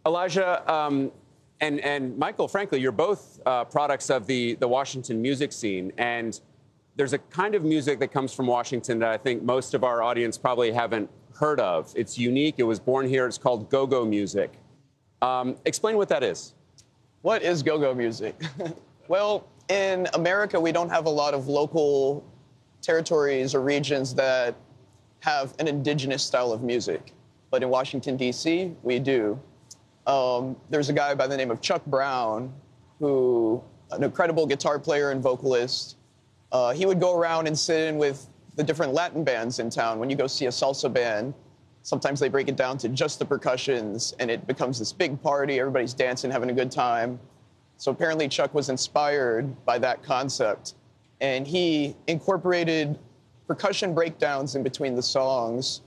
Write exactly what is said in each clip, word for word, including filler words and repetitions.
Elijah um, and, and Michael, frankly, you're both uh, products of the, the Washington music scene. And there's a kind of music that comes from Washington that I think most of our audience probably haven't heard of. It's unique. It was born here. It's called go-go music. Um, explain what that is. What is go-go music? Well, in America, we don't have a lot of local territories or regions that have an indigenous style of music. But in Washington, D C, we do. Um, there's a guy by the name of Chuck Brown, who, an incredible guitar player and vocalist. Uh, he would go around and sit in with the different Latin bands in town. When you go see a salsa band, sometimes they break it down to just the percussions, and it becomes this big party. Everybody's dancing, having a good time. So apparently Chuck was inspired by that concept, and he incorporated percussion breakdowns in between the songs.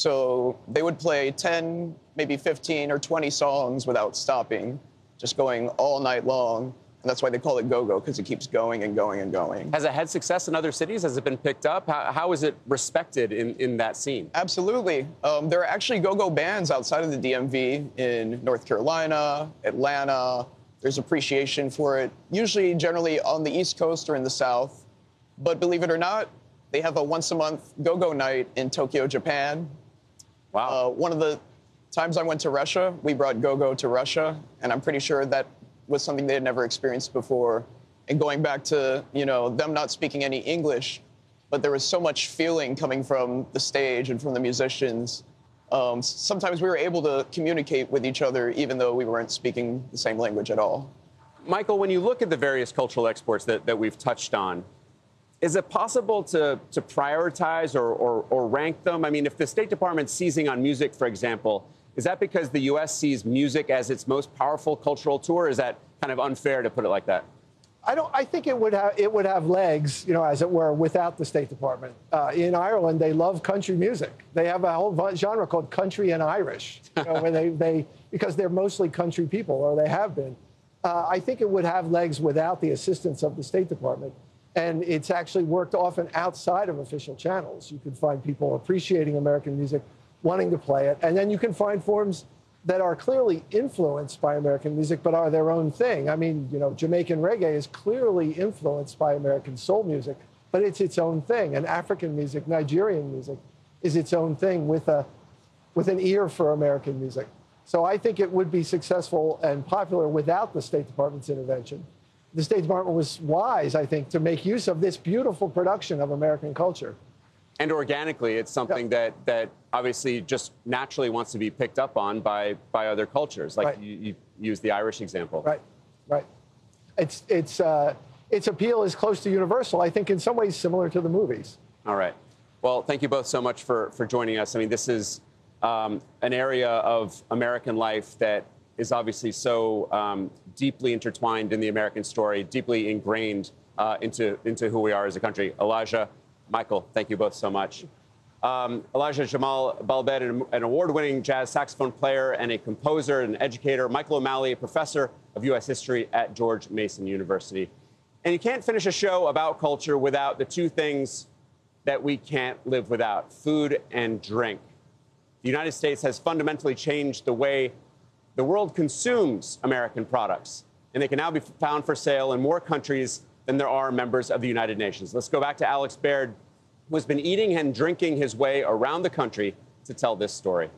So they would play ten, maybe fifteen or twenty songs without stopping, just going all night long. And that's why they call it go-go, because it keeps going and going and going. Has it had success in other cities? Has it been picked up? How, how is it respected in, in that scene? Absolutely. Um, there are actually go-go bands outside of the D M V in North Carolina, Atlanta. There's appreciation for it, usually generally on the East Coast or in the South. But believe it or not, they have a once-a-month go-go night in Tokyo, Japan. Wow. Uh, one of the times I went to Russia, we brought go-go to Russia, and I'm pretty sure that was something they had never experienced before. And going back to, you know, them not speaking any English, but there was so much feeling coming from the stage and from the musicians. Um, sometimes we were able to communicate with each other even though we weren't speaking the same language at all. Michael, when you look at the various cultural exports that, that we've touched on, is it possible to, to prioritize or, or, or rank them? I mean, if the State Department's seizing on music, for example, is that because the U S sees music as its most powerful cultural tool, or is that kind of unfair to put it like that? I don't. I think it would have it would have legs, you know, as it were, without the State Department. Uh, in Ireland, they love country music. They have a whole genre called country and Irish, you know, where they, they because they're mostly country people, or they have been. Uh, I think it would have legs without the assistance of the State Department, and it's actually worked often outside of official channels. You could find people appreciating American music, wanting to play it, and then you can find forms that are clearly influenced by American music, but are their own thing. I mean, you know, Jamaican reggae is clearly influenced by American soul music, but it's its own thing. And African music, Nigerian music, is its own thing with a with an ear for American music. So I think it would be successful and popular without the State Department's intervention. The State Department was wise, I think, to make use of this beautiful production of American culture. And organically, it's something yeah. that, that obviously just naturally wants to be picked up on by, by other cultures. Like right. you, you use the Irish example. Right, right. It's, it's, uh, its appeal is close to universal, I think in some ways similar to the movies. All right. Well, thank you both so much for, for joining us. I mean, this is um, an area of American life that is obviously so um, deeply intertwined in the American story, deeply ingrained uh, into, into who we are as a country. Elijah, Michael, thank you both so much. Um, Elijah Jamal Balbed, an, an award-winning jazz saxophone player and a composer and educator. Michael O'Malley, a professor of U S history at George Mason University. And you can't finish a show about culture without the two things that we can't live without: food and drink. The United States has fundamentally changed the way the world consumes American products, and they can now be found for sale in more countries than there are members of the United Nations. Let's go back to Alex Baird, who has been eating and drinking his way around the country to tell this story.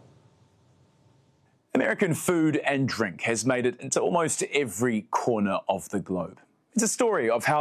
American food and drink has made it into almost every corner of the globe. It's a story of how